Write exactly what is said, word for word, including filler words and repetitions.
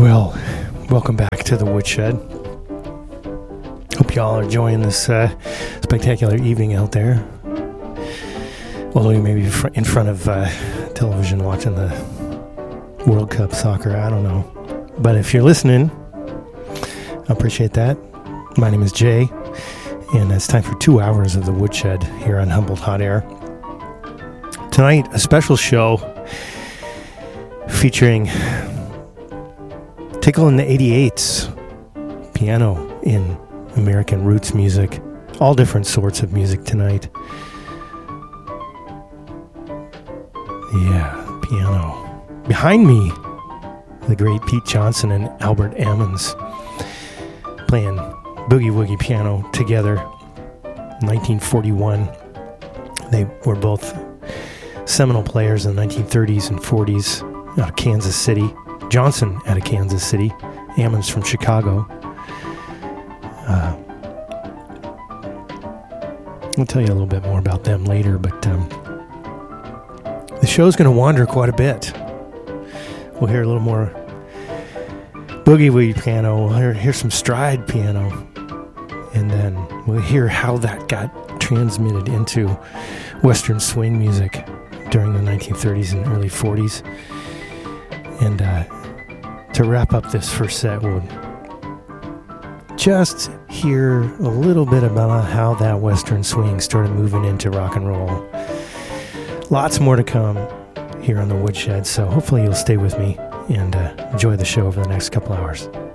Well, welcome back to the Woodshed. Hope y'all are enjoying this uh, spectacular evening out there. Although you may be in front of uh, television watching the World Cup soccer, I don't know. But if you're listening, I appreciate that. My name is Jay, and it's time for two hours of the Woodshed here on Humboldt Hot Air. Tonight, a special show featuring Tickle and the eighty-eights, piano in American roots music, all different sorts of music tonight. Yeah, piano. Behind me, the great Pete Johnson and Albert Ammons playing boogie woogie piano together. nineteen forty-one, they were both seminal players in the nineteen thirties and forties out of Kansas City. Johnson out of Kansas City, Ammons from Chicago. Uh, I'll tell you a little bit more about them later, but um, the show's going to wander quite a bit. We'll hear a little more boogie woogie piano. We'll hear, hear some stride piano, and then we'll hear how that got transmitted into Western swing music during the nineteen thirties and early forties. And uh, to wrap up this first set, we'll just hear a little bit about how that Western swing started moving into rock and roll. Lots more to come here on the Woodshed, so hopefully you'll stay with me and uh, enjoy the show over the next couple hours.